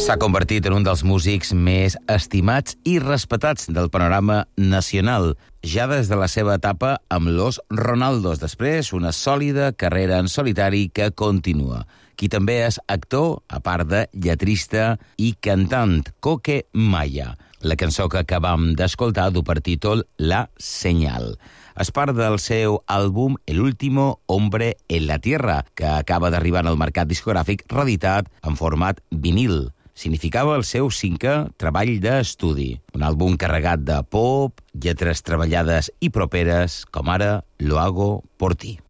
S'ha convertit en un dels músics més estimats i respetats del panorama nacional, ja des de la seva etapa amb Los Ronaldos. Després, una sòlida carrera en solitari que continua. Qui també és actor, a part de lletrista i cantant, Coque Maya. La cançó que acabam d'escoltar du per títol La Señal. És part del seu àlbum El último hombre en la tierra, que acaba d'arribar al mercat discogràfic reeditat en format vinil. Significava el seu 5è treball d'estudi. Un àlbum carregat de pop, lletres treballades i properes, com ara Lo hago por ti.